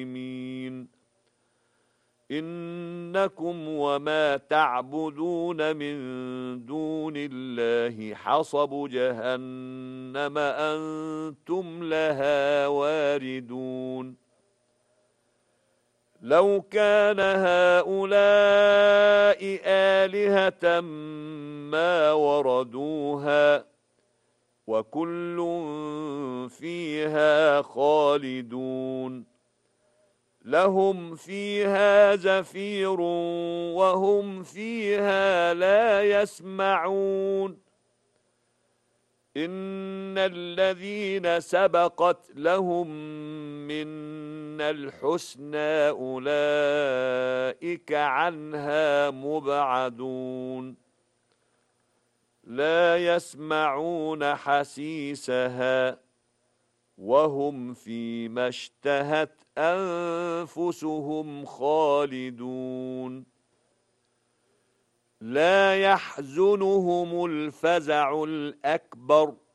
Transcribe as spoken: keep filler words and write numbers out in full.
إنكم وما تعبدون من دون الله حصب جهنم أنتم لها واردون لو كان هؤلاء آلهة ما وردوها وكل فيها خالدون لهم فيها زفير وهم فيها لا يسمعون إن الذين سبقت لهم منا الحسنى أولئك عنها مبعدون لا يسمعون حسيسها وهم فيما اشتهت أنفسهم خالدون لا يحزنهم الفزع الأكبر